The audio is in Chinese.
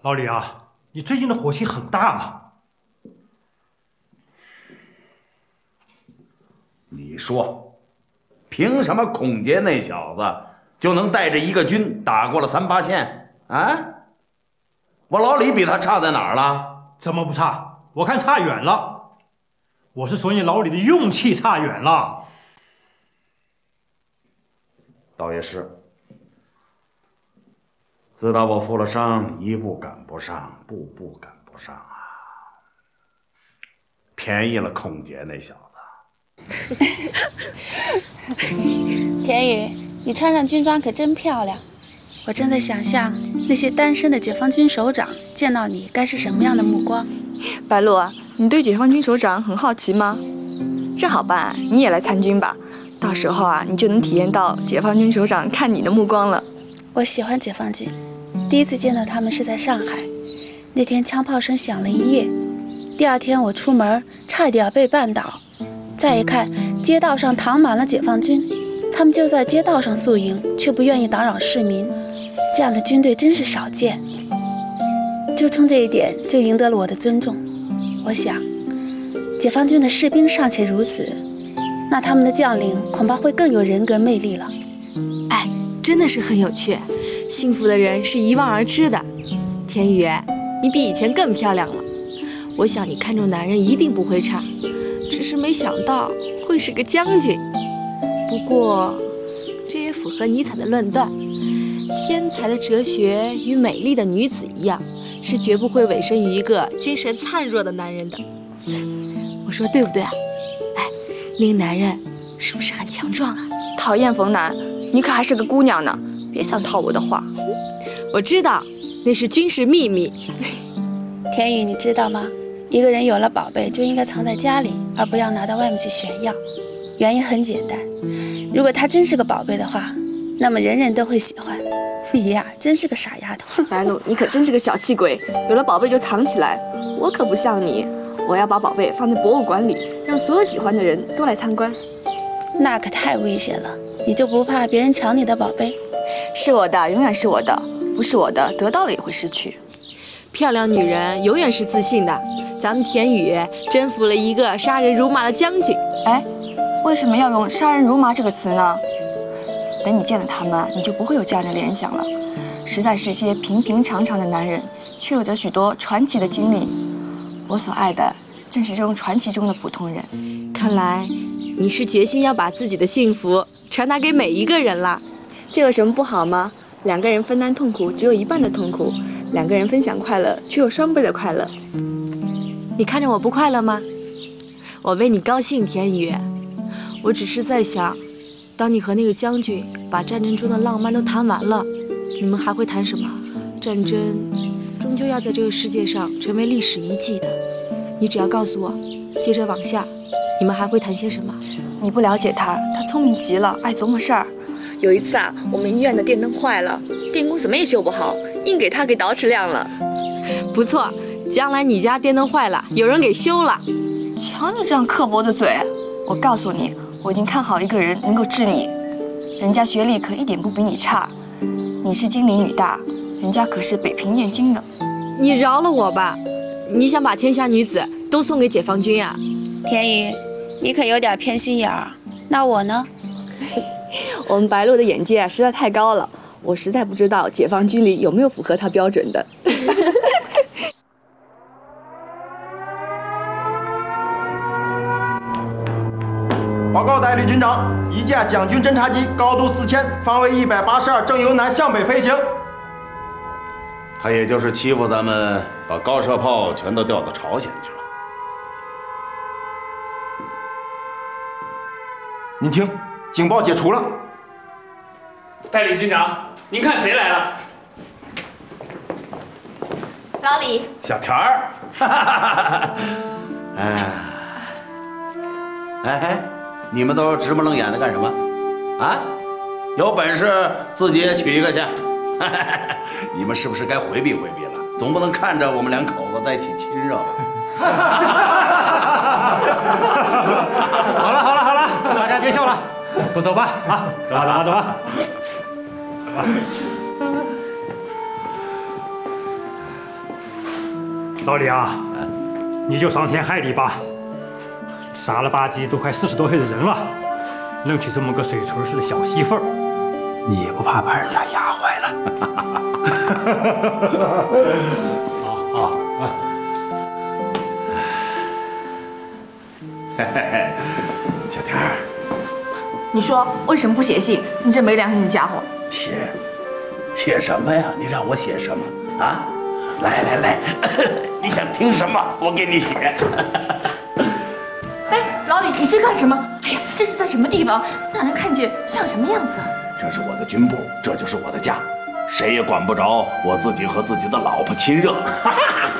老李啊，你最近的火气很大嘛？ 你说，凭什么孔杰那小子就能带着一个军打过了3、8线啊？我老李比他差在哪儿了？ 怎么不差？我看差远了。我是说你老李的勇气差远了。 倒也是。自打我负了伤，一步赶不上，步步赶不上啊！便宜了孔杰那小子。 田宇，你穿上军装可真漂亮。我正在想象那些单身的解放军首长见到你该是什么样的目光。 白露，你对解放军首长很好奇吗？这好办，你也来参军吧。到时候啊，你就能体验到解放军首长看你的目光了。 我喜欢解放军，第一次见到他们是在上海，那天枪炮声响了一夜，第二天我出门差一点被绊倒，再一看街道上躺满了解放军，他们就在街道上宿营，却不愿意打扰市民，这样的军队真是少见。就冲这一点就赢得了我的尊重。我想，解放军的士兵尚且如此，那他们的将领恐怕会更有人格魅力了。 哎，真的是很有趣，幸福的人是一望而知的。田宇，你比以前更漂亮了。我想你看中男人一定不会差，只是没想到会是个将军。不过，这也符合尼采的论断：天才的哲学与美丽的女子一样，是绝不会委身于一个精神灿弱的男人的。我说对不对啊？哎，那个男人是不是很强壮啊？ 讨厌冯楠，你可还是个姑娘呢，别想套我的话。 我知道，那是军事秘密。 田宇，你知道吗？一个人有了宝贝就应该藏在家里，而不要拿到外面去炫耀。原因很简单，如果他真是个宝贝的话，那么人人都会喜欢。你呀，真是个傻丫头。 白露，你可真是个小气鬼，有了宝贝就藏起来。我可不像你，我要把宝贝放在博物馆里，让所有喜欢的人都来参观。 那可太危险了，你就不怕别人抢你的宝贝？ 是我的，永远是我的；不是我的，得到了也会失去。 漂亮女人永远是自信的。咱们田宇征服了一个杀人如麻的将军。 哎，为什么要用杀人如麻这个词呢？等你见了他们，你就不会有这样的联想了。实在是一些平平常常的男人，却有着许多传奇的经历。我所爱的正是这种传奇中的普通人。 看来你是决心要把自己的幸福传达给每一个人了。 这有什么不好吗？两个人分担痛苦，只有一半的痛苦；两个人分享快乐，却有双倍的快乐。 你看着我不快乐吗？我为你高兴，田宇。我只是在想，当你和那个将军把战争中的浪漫都谈完了，你们还会谈什么？战争终究要在这个世界上成为历史遗迹的。你只要告诉我，接着往下，你们还会谈些什么？ 你不了解他，他聪明极了，爱琢磨事儿。有一次啊，我们医院的电灯坏了，电工怎么也修不好，硬给他给捯饬亮了。 不错，将来你家电灯坏了，有人给修了。 瞧你这样刻薄的嘴！我告诉你，我已经看好一个人能够治你，人家学历可一点不比你差。你是金陵女大，人家可是北平燕京的。 你饶了我吧！你想把天下女子都送给解放军啊？ 田宇，你可有点偏心眼儿。那我呢？ 我们白露的眼界啊实在太高了，我实在不知道解放军里有没有符合他标准的。 报告代理军长，一架蒋军侦察机高度4000，方位182，正由南向北飞行。 他也就是欺负咱们，把高射炮全都调到朝鲜去了。 您听，警报解除了。 代理军长，您看谁来了？ 老李， 小田儿，哈哈哈哈！哎，你们都直目瞪眼的干什么？啊？有本事自己也娶一个去！你们是不是该回避回避了？总不能看着我们两口子在一起亲热吧？ 好了，大家别笑了，都走吧啊！走吧。走吧。 老李啊，你就伤天害理吧，傻了吧唧都快40多岁的人了，弄起这么个水锤似的小媳妇儿，你也不怕把人家压坏了？ 小天儿， 你说为什么不写信？你这没良心的家伙！ 写什么呀？你让我写什么啊？来，你想听什么？我给你写。 哎，老李，你这干什么？哎呀，这是在什么地方？让人看见像什么样子？ 这是我的军部，这就是我的家，谁也管不着我自己和自己的老婆亲热。